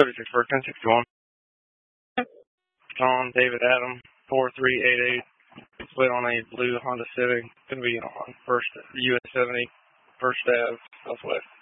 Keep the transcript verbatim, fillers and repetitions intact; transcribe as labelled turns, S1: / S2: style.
S1: thirty-six first, ten sixty-one. Tom, David Adam, four three eight eight. Split on a blue Honda Civic. Going to be on first U S seventy, First Ave, Southwest.